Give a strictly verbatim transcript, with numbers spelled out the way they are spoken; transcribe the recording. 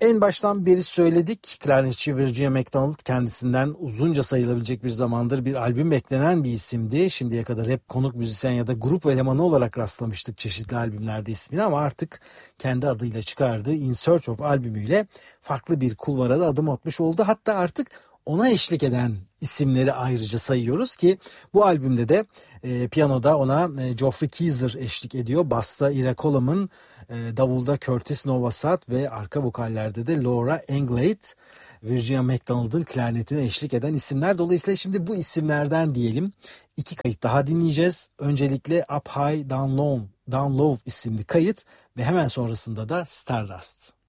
En baştan beri söyledik. Klarnetçi Virginia McDonald kendisinden uzunca sayılabilecek bir zamandır bir albüm beklenen bir isimdi. Şimdiye kadar hep konuk müzisyen ya da grup elemanı olarak rastlamıştık çeşitli albümlerde ismini ama artık kendi adıyla çıkardığı In Search of albümüyle farklı bir kulvara da adım atmış oldu. Hatta artık ona eşlik eden isimleri ayrıca sayıyoruz ki bu albümde de e, piyanoda ona e, Geoffrey Keezer eşlik ediyor. Basta Ira Coleman, e, davulda Curtis Novosad ve arka vokallerde de Laura Englert, Virginia McDonald'ın klarnetine eşlik eden isimler. Dolayısıyla şimdi bu isimlerden diyelim iki kayıt daha dinleyeceğiz. Öncelikle Up High Down Low, Down Low isimli kayıt ve hemen sonrasında da Stardust.